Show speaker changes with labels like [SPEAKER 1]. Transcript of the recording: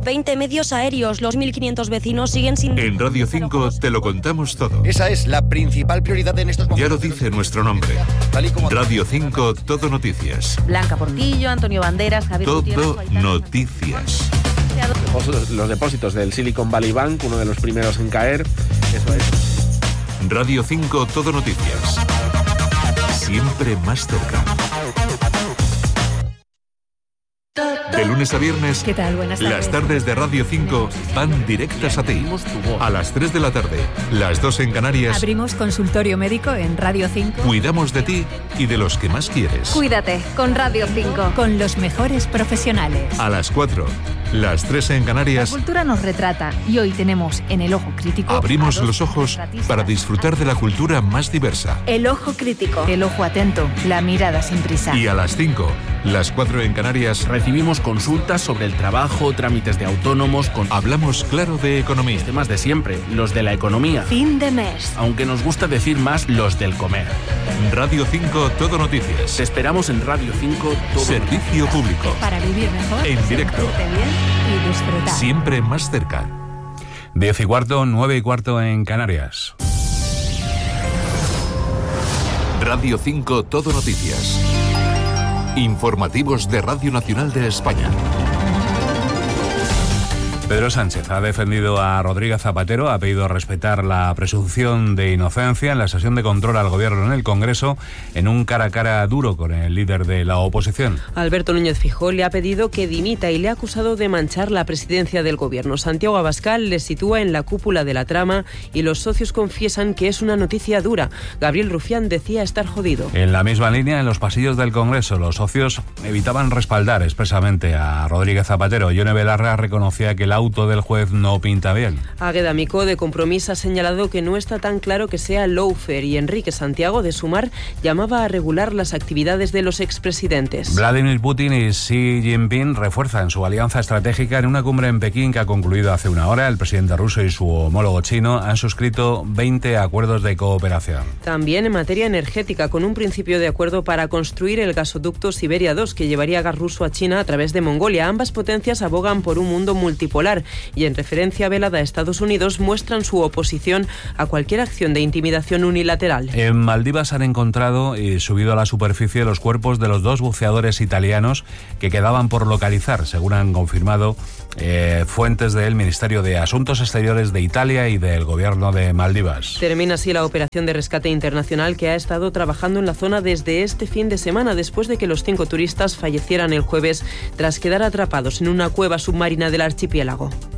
[SPEAKER 1] 20 medios aéreos. Los 1.500 vecinos siguen sin...
[SPEAKER 2] En Radio 5 te lo contamos todo.
[SPEAKER 3] Esa es la principal prioridad en estos momentos.
[SPEAKER 2] Ya lo dice nuestro nombre. Radio 5 Todo Noticias.
[SPEAKER 4] Blanca Portillo, Antonio Banderas, Javier
[SPEAKER 2] Todo Noticias.
[SPEAKER 5] Los depósitos del Silicon Valley Bank, uno de los primeros en caer. Eso es.
[SPEAKER 2] Radio 5 Todo Noticias. Siempre más cerca. De lunes a viernes,
[SPEAKER 6] ¿qué tal? Buenas tardes.
[SPEAKER 2] Las tardes de Radio 5 van directas a ti. A las 3 de la tarde, las 2 en Canarias.
[SPEAKER 6] Abrimos consultorio médico en Radio 5.
[SPEAKER 2] Cuidamos de ti y de los que más quieres.
[SPEAKER 4] Cuídate con Radio 5.
[SPEAKER 6] Con los mejores profesionales.
[SPEAKER 2] A las 4, las 3 en Canarias.
[SPEAKER 4] La cultura nos retrata y hoy tenemos en El Ojo Crítico...
[SPEAKER 2] Abrimos los ojos para disfrutar de la cultura más diversa.
[SPEAKER 4] El Ojo Crítico. El ojo atento, la mirada sin prisa.
[SPEAKER 2] Y a las 5, las 4 en Canarias.
[SPEAKER 5] Recibimos consultas sobre el trabajo, trámites de autónomos...
[SPEAKER 2] Hablamos claro de economía.
[SPEAKER 5] Los temas de siempre, los de la economía.
[SPEAKER 4] Fin de mes.
[SPEAKER 5] Aunque nos gusta decir más los del comer.
[SPEAKER 2] Radio 5 Todo Noticias.
[SPEAKER 5] Te esperamos en Radio 5 Todo
[SPEAKER 2] Servicio Público.
[SPEAKER 6] Para vivir mejor.
[SPEAKER 2] En directo.
[SPEAKER 6] Bien y disfrutar.
[SPEAKER 2] Siempre más cerca.
[SPEAKER 7] 10:15, 9:15 en Canarias.
[SPEAKER 2] Radio 5 Todo Noticias. Informativos de Radio Nacional de España.
[SPEAKER 7] Pedro Sánchez ha defendido a Rodríguez Zapatero, ha pedido respetar la presunción de inocencia en la sesión de control al gobierno en el Congreso, en un cara a cara duro con el líder de la oposición.
[SPEAKER 8] Alberto Núñez Feijóo le ha pedido que dimita y le ha acusado de manchar la presidencia del gobierno. Santiago Abascal le sitúa en la cúpula de la trama y los socios confiesan que es una noticia dura. Gabriel Rufián decía estar jodido.
[SPEAKER 7] En la misma línea, en los pasillos del Congreso, los socios evitaban respaldar expresamente a Rodríguez Zapatero. Yone Belarra reconocía que el auto del juez no pinta bien.
[SPEAKER 8] Águeda Micó de Compromís ha señalado que no está tan claro que sea lawfare y Enrique Santiago de Sumar llamaba a regular las actividades de los expresidentes.
[SPEAKER 7] Vladimir Putin y Xi Jinping refuerzan su alianza estratégica en una cumbre en Pekín que ha concluido hace una hora. El presidente ruso y su homólogo chino han suscrito 20 acuerdos de cooperación.
[SPEAKER 8] También en materia energética, con un principio de acuerdo para construir el gasoducto Siberia 2 que llevaría gas ruso a China a través de Mongolia. Ambas potencias abogan por un mundo multipolar y en referencia velada a Estados Unidos muestran su oposición a cualquier acción de intimidación unilateral.
[SPEAKER 7] En Maldivas han encontrado y subido a la superficie los cuerpos de los 2 buceadores italianos que quedaban por localizar, según han confirmado fuentes del Ministerio de Asuntos Exteriores de Italia y del Gobierno de Maldivas.
[SPEAKER 8] Termina así la operación de rescate internacional que ha estado trabajando en la zona desde este fin de semana, después de que los 5 turistas fallecieran el jueves tras quedar atrapados en una cueva submarina del archipiélago.